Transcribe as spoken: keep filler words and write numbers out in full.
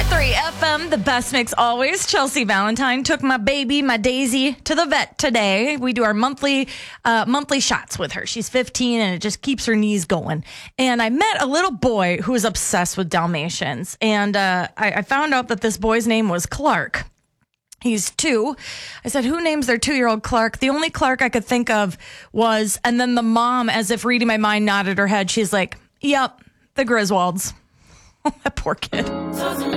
three F M, the best mix always. Chelsea Valentine took my baby, my Daisy, to the vet today. We do our monthly uh, monthly shots with her. She's fifteen, and it just keeps her knees going. And I met a little boy who was obsessed with Dalmatians. And uh, I, I found out that this boy's name was Clark. He's two. I said, who names their two-year-old Clark? The only Clark I could think of was, and then the mom, as if reading my mind, nodded her head. She's like, yep, the Griswolds. That poor kid.